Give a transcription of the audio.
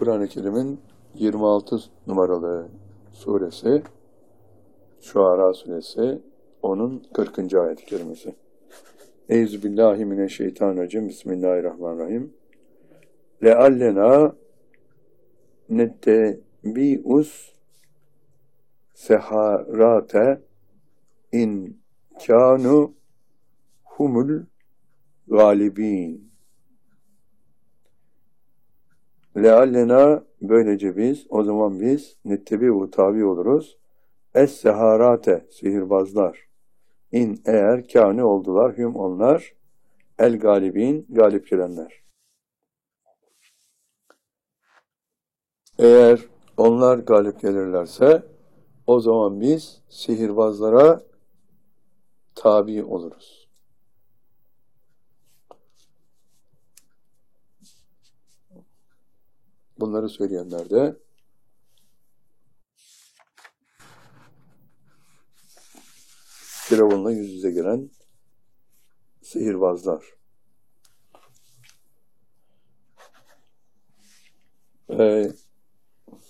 Kur'an-ı Kerim'in 26 numaralı suresi, Şuara suresi, onun 40. ayet-i kerimesi. Euzubillahimineşşeytanirracim. Bismillahirrahmanirrahim. Leallena nettebi'us seharate in kânu humul galibin. Leallena, böylece biz, o zaman biz nettebi'u tabi oluruz. Es-seharate, sihirbazlar. İn, eğer kâne oldular, hüm onlar, el galibin, galip gelenler. Eğer onlar galip gelirlerse, o zaman biz sihirbazlara tabi oluruz. Bunları söyleyenler de Firavun'la yüz yüze gelen sihirbazlar.